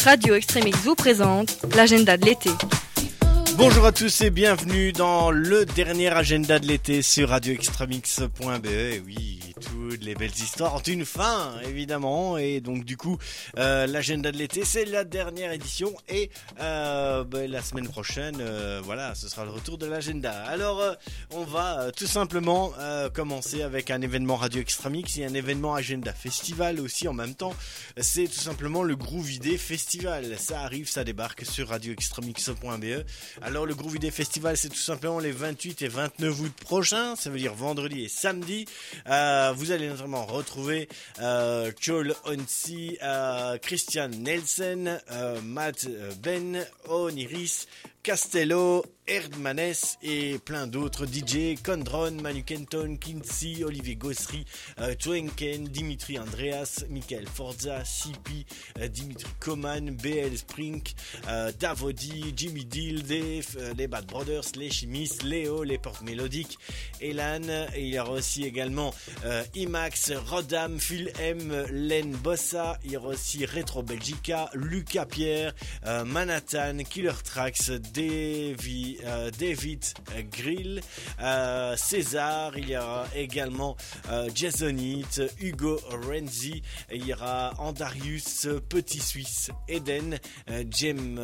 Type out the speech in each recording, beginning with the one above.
Radio Extremix vous présente l'agenda de l'été. Bonjour à tous et bienvenue dans le dernier agenda de l'été sur radioextremix.be. Et oui, toutes les belles histoires ont une fin, évidemment. Et donc du coup, l'agenda de l'été, c'est la dernière édition. Et la semaine prochaine, voilà, ce sera le retour de l'agenda. Alors, on va tout simplement commencer avec un événement Radio Extremix et un événement agenda festival aussi en même temps. C'est tout simplement le Groovy Day Festival. Ça arrive, ça débarque sur radioextremix.be. Alors le Groovy Day Festival, c'est tout simplement les 28 et 29 août prochains, ça veut dire vendredi et samedi. Vous allez notamment retrouver Joel Onsi, Christian Nelson, Matt Ben, Oniris, Castello, Erdmanes et plein d'autres DJ, Condron, Manu Kenton, Kinsey, Olivier Gossery, Twenken, Dimitri Andreas, Michael Forza, CP, Dimitri Coman, BL Sprink, Davodi, Jimmy Deal, Dave, les Bad Brothers, les Chimistes, Léo, les Portes Mélodiques, Elan, et il y aura aussi également Imax, Rodam, Phil M, Len Bossa, il y aura aussi Retro Belgica, Lucas Pierre, Manhattan, Killer Tracks, David Grill, César, il y aura également Jason Heat, Hugo Renzi, il y aura Andarius, Petit Suisse, Eden, Jem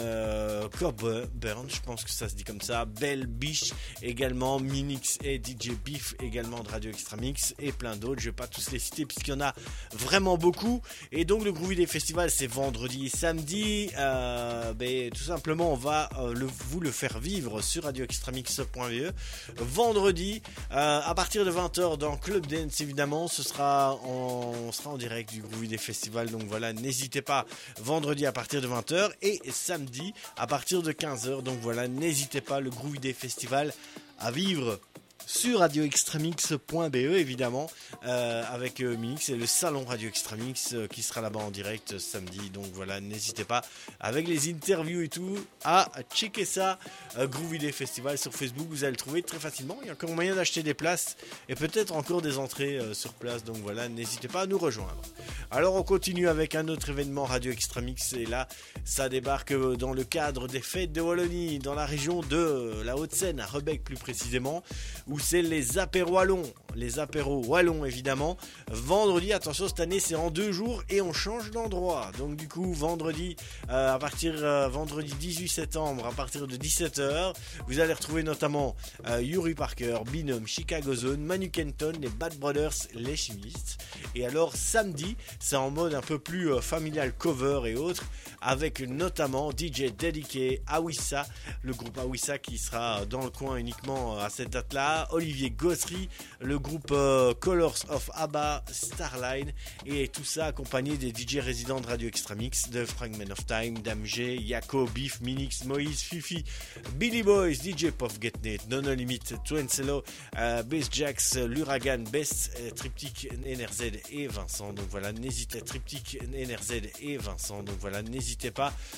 Coburn, je pense que ça se dit comme ça, Belle Biche, également Minix et DJ Beef, également de Radio Extremix et plein d'autres. Je vais pas tous les citer puisqu'il y en a vraiment beaucoup. Et donc le Groovy Day Festival, c'est vendredi et samedi. Tout simplement, on va vous le faire vivre sur radioextremix.be. Vendredi, à partir de 20h dans Club Dance, évidemment, on sera en direct du Groovy Day Festival. Donc voilà, n'hésitez pas, vendredi à partir de 20h et samedi à partir de 15h. Donc voilà, n'hésitez pas, le Groovy Day Festival à vivre sur radioextremix.be évidemment, avec Minix et le salon Radio Extremix qui sera là-bas en direct samedi. Donc voilà, n'hésitez pas avec les interviews et tout à checker ça. Groovy Day Festival sur Facebook, vous allez le trouver très facilement. Il y a encore moyen d'acheter des places et peut-être encore des entrées sur place. Donc voilà, n'hésitez pas à nous rejoindre. Alors on continue avec un autre événement Radio Extremix et là ça débarque dans le cadre des fêtes de Wallonie dans la région de la Haute-Seine, à Rebec plus précisément, où c'est les apéros wallons évidemment. Vendredi, attention, cette année c'est en 2 jours et on change d'endroit. Donc du coup vendredi, vendredi 18 septembre à partir de 17h, vous allez retrouver notamment Yuri Parker, Binôme, Chicago Zone, Manu Kenton, les Bad Brothers, les Chimistes. Et alors samedi, c'est en mode un peu plus familial, cover et autres, avec notamment DJ Dediqué, Awissa, le groupe Awissa qui sera dans le coin uniquement à cette date-là, Olivier Gossery, le groupe Colors of ABBA, Starline, et tout ça accompagné des DJ résidents de Radio Extremix, de Fragment of Time, Dame G, Yako, Beef, Minix, Moïse, Fifi, Billy Boys, DJ Puff Getnet, Nono Limit, Twencello, Bass Jax, l'Uragan, Best, Triptyque, NRZ et Vincent. Donc voilà, n'hésitez pas,